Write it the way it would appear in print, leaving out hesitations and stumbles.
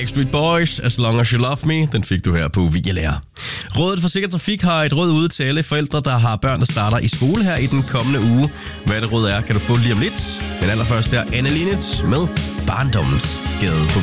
Backstreet Boys, As Long As You Love Me, den fik du her på Vialærer. Rådet for Sikker Trafik har et råd ude til alle forældre, der har børn, der starter i skole her i den kommende uge. Hvad det råd er, kan du få lige om lidt. Men allerførst her, Anne Linnet med Barndommens Gade på